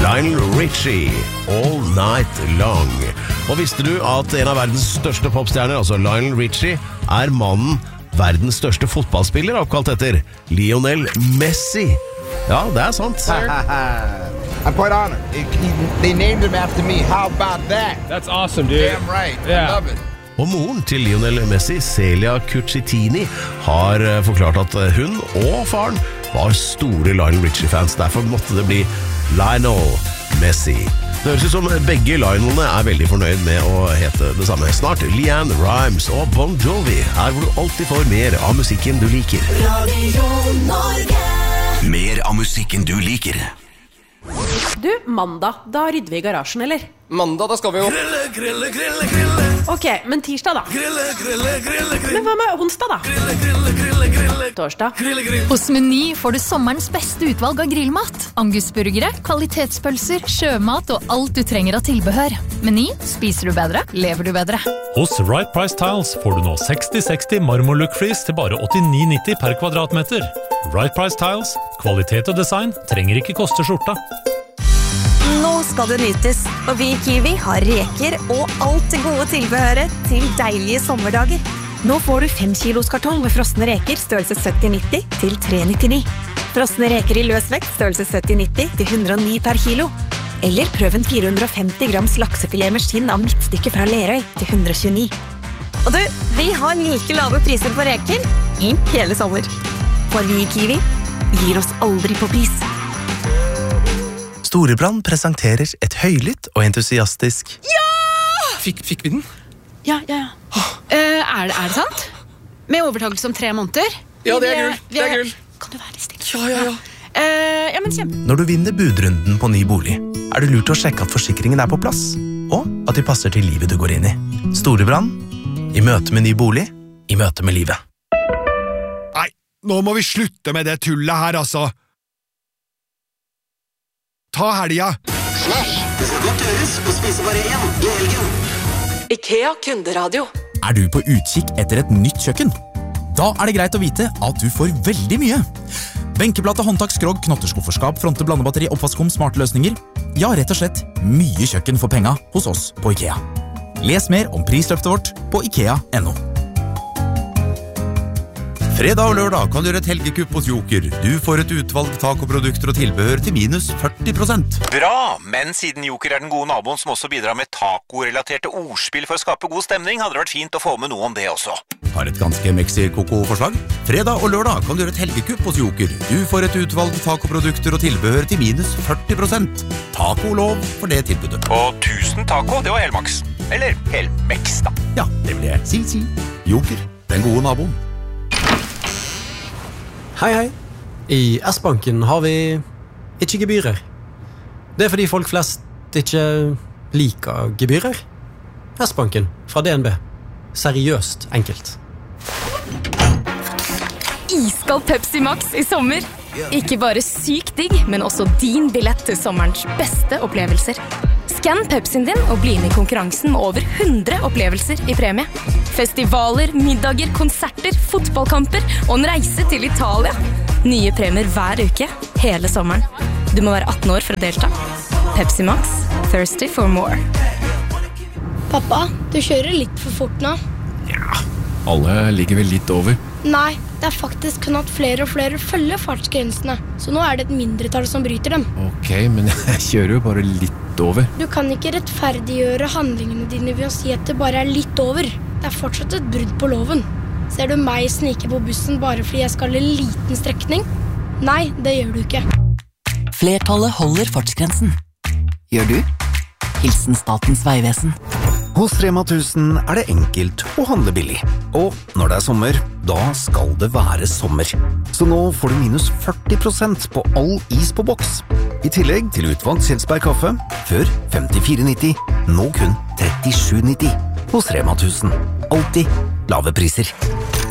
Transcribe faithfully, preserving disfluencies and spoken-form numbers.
Lionel Richie, All Night Long. Og visste du at en av verdens største popstjerner, altså Lionel Richie, er mannen verdens største fotballspiller oppkalt etter Lionel Messi? Ja, det er sant. I'm quite honored. They named him after me. How about that? That's awesome, dude. Damn right. Yeah. I love it. Og moren til Lionel Messi, Celia Cucitini, har forklart at hun og faren var store Lionel Richie-fans. Derfor måtte det bli Lionel Messi. Det høres ut som begge Lionelene er veldig fornøyd med å hete det samme. Snart Leanne Rimes og Bon Jovi er hvor du alltid får mer av musikken du liker. Radio Norge. Mer av musikken du liker. Du, mandag, da rydder vi i garasjen, eller? Mandag, da skal vi jo Grille, grille, grille, grille. Ok, men tirsdag da? Grille, grille, grille, grille. Men hva med onsdag da? Grille, grille, grille, grille. Torsdag? Grille, grille. Hos Meny får du sommerens beste utvalg av grillmat. Angusburgere, kvalitetspølser, sjømat og alt du trenger av tilbehør. Meny, spiser du bedre, lever du bedre. Hos Right Price Tiles får du nå seksti seksti marmor-look-flis til bare åttini nitti per kvadratmeter. Right Price Tiles, kvalitet og design trenger ikke koste skjorta. Nå skal det nytes, og vi i Kiwi har reker og alt det gode tilbehøret til deilige sommerdager. Nå får du fem kilos kartong med frosne reker størrelse sytti nitti til tre nittini. Frosne reker i løsvekt størrelse sytti nitti til hundre og ni per kilo. Eller prøv en fire hundre og femti grams laksefilet med skinn av midtstykke fra Lerøy til hundre og tjueni. Og du, vi har like lave priser på reker i hele sommer. For vi i Kiwi gir oss aldri på pris. Storebrand presenterer et høylytt og entusiastisk Ja! Fikk, fikk vi den? Ja, ja, ja. Uh, er, det, er det sant? Med overtakelse om tre måneder? Ja, det er gull. Det er gull. Kan du være stille? Ja, ja, ja. Uh, ja, men kjempe. Når du vinner budrunden på ny bolig, er det lurt å sjekke at forsikringen er på plass, og at de passer til livet du går inn i. Storebrand, i møte med ny bolig, i møte med livet. Nei, nå må vi slutte med det tullet her, altså. Ta helga! Slash, det skal godt gjøres å spise bare én i helgen. IKEA kunderadio. Er du på utkikk etter et nytt kjøkken? Da er det greit å vite at du får veldig mye. Benkeplate, håndtak, skrog, knotterskufferskap, fronte, blandebatteri, oppvaskom, smarte løsninger. Ja, rett og slett mye kjøkken for penga hos oss på IKEA. Les mer om prisløftet vårt på ikea punktum no. Fredag og lørdag kan du gjøre et helgekupp hos Joker. Du får et utvalg tacoprodukter og tilbehør til minus førti prosent. Bra, men siden Joker er den gode naboen som også bidrar med taco-relaterte ordspill for å skape god stemning, hadde det vært fint å få med noe om det også. Har et ganske Mexi-Coco-forslag? Fredag og lørdag kan du gjøre et helgekupp hos Joker. Du får et utvalg tacoprodukter og tilbehør til minus førti prosent. Taco-lov for det tilbudet. Og tusen taco, det var helmaks. Eller helmex, da. Ja, det vil jeg si, si. Joker, den gode naboen. Hei, hei. I S-banken har vi ikke gebyrer. Det er fordi folk flest ikke liker gebyrer. S-banken fra D N B. Seriøst enkelt. Iskald Pepsi Max i sommer. Ikke bare sykt digg, men også din billett til sommerens beste opplevelser. Skann Pepsien din og bli med i konkurransen med over hundre opplevelser i premie. Festivaler, middager, konserter, fotballkamper og en reise til Italia. Nye premier hver uke, hele sommeren. Du må være atten år for å delta. Pepsi Max, thirsty for more. Pappa, du kjører litt for fort nå. Ja, alle ligger vel litt over. Nei, det er faktisk kun at flere og flere følger fartsgrensene. Så nå er det et mindretall som bryter dem. Ok, men jeg kjører jo bare litt over. Du kan ikke rettferdiggjøre handlingene dine ved å si at det bare er litt over. Det er fortsatt et brudd på loven. Ser du meg snike på bussen bare fordi jeg skal en liten strekning? Nei, det gjør du ikke. Flertallet holder fartsgrensen. Gjør du? Hilsen Statens Vegvesen. Hos Rema tusen er det enkelt å handle billig. Og når det er sommer, da skal det være sommer. Så nå får du minus førti prosent på all is på boks. I tillegg til utvalgt Kjelsberg kaffe, før femtifire nitti, nå kun trettisju nitti. Hos Rema tusen. Alltid lave priser.